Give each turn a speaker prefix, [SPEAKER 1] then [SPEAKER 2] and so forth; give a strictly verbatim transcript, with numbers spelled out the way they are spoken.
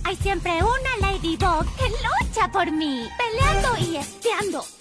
[SPEAKER 1] Hay siempre una Ladybug que lucha por mí, peleando y espiando.